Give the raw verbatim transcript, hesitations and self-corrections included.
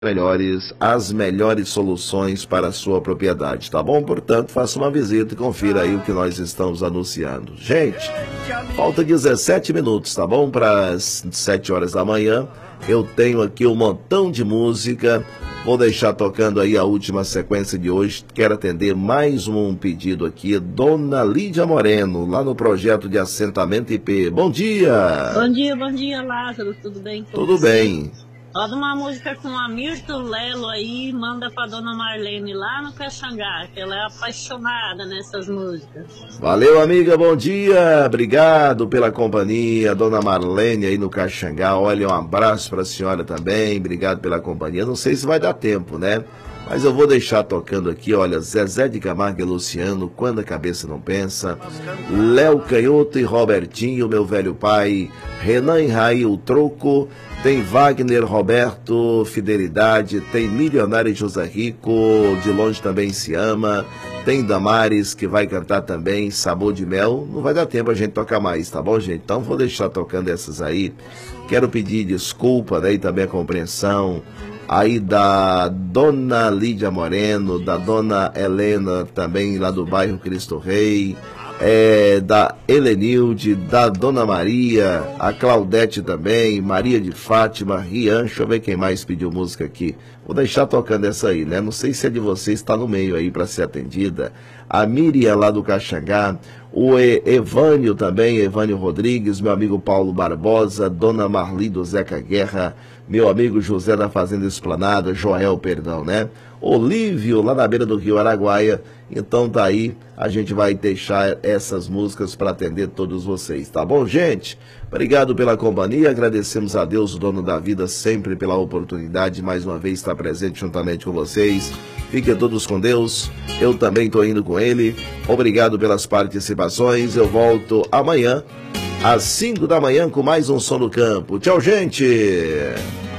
melhores, as melhores soluções para a sua propriedade, tá bom? Portanto, faça uma visita e confira aí o que nós estamos anunciando. Gente, falta dezessete minutos, tá bom? Para as sete horas da manhã. Eu tenho aqui um montão de música. Vou deixar tocando aí a última sequência de hoje. Quero atender mais um pedido aqui. Dona Lídia Moreno, lá no projeto de assentamento I P. Bom dia! Bom dia, bom dia, Lázaro. Tudo bem com Tudo você? bem. Roda uma música com a Mirto Lelo aí, manda pra Dona Marlene lá no Caxangá, que ela é apaixonada nessas músicas. Valeu, amiga, bom dia. Obrigado pela companhia. Dona Marlene aí no Caxangá. Olha, um abraço para a senhora também. Obrigado pela companhia. Não sei se vai dar tempo, né? Mas eu vou deixar tocando aqui, olha, Zezé de Camargo e Luciano, Quando a Cabeça Não Pensa, Léo Canhoto e Robertinho, Meu Velho Pai, Renan e Raí, O Troco, tem Wagner, Roberto, Fidelidade, tem Milionário e José Rico, De Longe Também Se Ama, tem Damares, que vai cantar também, Sabor de Mel. Não vai dar tempo a gente tocar mais, tá bom, gente? Então vou deixar tocando essas aí. Quero pedir desculpa, daí também a compreensão aí da Dona Lídia Moreno, da Dona Helena, também lá do bairro Cristo Rei, é, da Helenilde, da Dona Maria, a Claudete também, Maria de Fátima, Rian, deixa eu ver quem mais pediu música aqui. Vou deixar tocando essa aí, né? Não sei se é de vocês, está no meio aí para ser atendida. A Miriam lá do Caxangá, o e Evânio também, Evânio Rodrigues, meu amigo Paulo Barbosa, Dona Marli do Zeca Guerra, meu amigo José da Fazenda Esplanada, Joel, perdão, né? Olívio, lá na beira do Rio Araguaia. Então tá aí, a gente vai deixar essas músicas para atender todos vocês, tá bom, gente? Obrigado pela companhia, agradecemos a Deus, o dono da vida, sempre pela oportunidade de mais uma vez estar presente juntamente com vocês. Fiquem todos com Deus, eu também estou indo com Ele. Obrigado pelas participações, eu volto amanhã às cinco da manhã com mais um Som no Campo. Tchau, gente!